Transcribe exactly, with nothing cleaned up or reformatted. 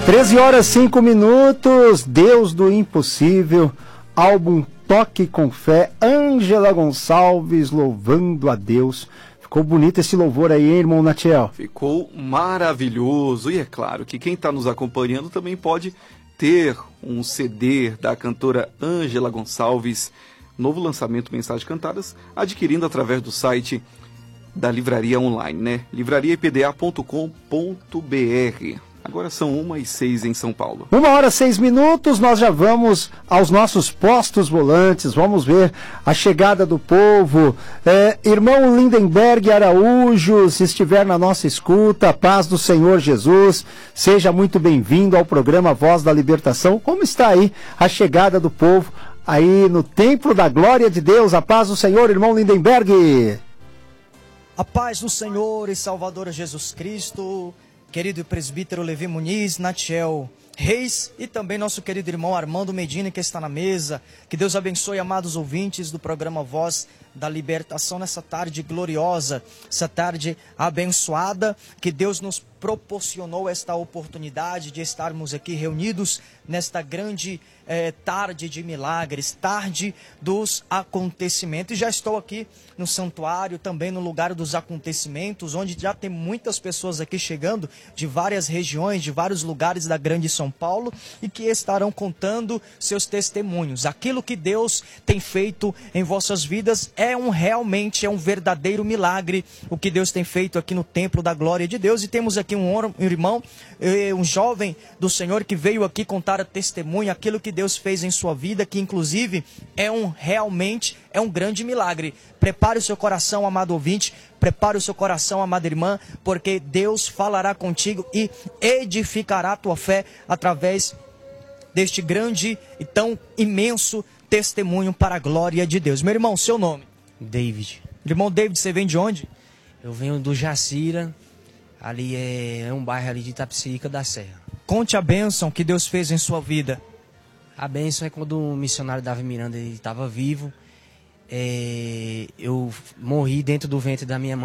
treze horas, cinco minutos, Deus do Impossível, álbum Toque com Fé, Ângela Gonçalves louvando a Deus. Ficou bonito esse louvor aí, hein, irmão Natiel? Ficou maravilhoso. E é claro que quem está nos acompanhando também pode ter um C D da cantora Ângela Gonçalves, novo lançamento Mensagens Cantadas, adquirindo através do site da livraria online, né? livraria i p d a ponto com ponto b r. Agora são uma e seis em São Paulo. Uma hora, seis minutos, nós já vamos aos nossos postos volantes, vamos ver a chegada do povo. É, irmão Lindenberg Araújo, se estiver na nossa escuta, paz do Senhor Jesus, seja muito bem-vindo ao programa Voz da Libertação. Como está aí a chegada do povo aí no Templo da Glória de Deus? A paz do Senhor, irmão Lindenberg. A paz do Senhor e Salvador Jesus Cristo, querido presbítero Levi Muniz, Natiel Reis e também nosso querido irmão Armando Medina, que está na mesa. Que Deus abençoe, amados ouvintes do programa Voz da Libertação, nessa tarde gloriosa, essa tarde abençoada, que Deus nos proporcionou esta oportunidade de estarmos aqui reunidos nesta grande eh, tarde de milagres, tarde dos acontecimentos. E já estou aqui no santuário, também no lugar dos acontecimentos, onde já tem muitas pessoas aqui chegando de várias regiões, de vários lugares da grande São Paulo, e que estarão contando seus testemunhos. Aquilo que Deus tem feito em vossas vidas é um realmente, é um verdadeiro milagre, o que Deus tem feito aqui no Templo da Glória de Deus. E temos aqui um, um irmão, um jovem do Senhor que veio aqui contar a testemunho, aquilo que Deus fez em sua vida, que inclusive é um realmente, é um grande milagre. Prepare o seu coração, amado ouvinte, prepare o seu coração, amada irmã, porque Deus falará contigo e edificará a tua fé através deste grande e tão imenso testemunho para a glória de Deus. Meu irmão, seu nome? David. Irmão David, você vem de onde? Eu venho do Jacira, ali é, é um bairro ali de Itapecerica da Serra. Conte a bênção que Deus fez em sua vida. A bênção é quando o missionário Davi Miranda estava vivo. É, eu morri dentro do ventre da minha mãe.